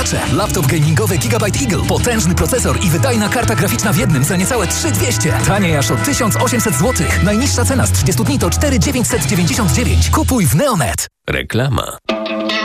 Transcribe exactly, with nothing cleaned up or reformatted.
gracze. Laptop gamingowy Gigabyte Eagle. Potężny procesor i wydajna karta graficzna w jednym za niecałe trzy tysiące dwieście. Taniej aż o tysiąc osiemset złotych. Najniższa cena z trzydziestu dni to cztery tysiące dziewięćset dziewięćdziesiąt dziewięć. Kupuj w Neonet. Reklama.